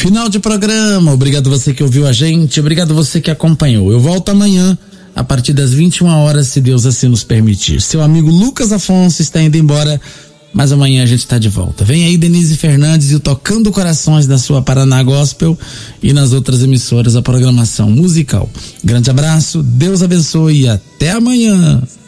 Final de programa, obrigado você que ouviu a gente, obrigado você que acompanhou. Eu volto amanhã a partir das 21 horas, se Deus assim nos permitir. Seu amigo Lucas Afonso está indo embora, mas amanhã a gente está de volta. Vem aí Denise Fernandes e o Tocando Corações da sua Paraná Gospel e nas outras emissoras a programação musical. Grande abraço, Deus abençoe e até amanhã.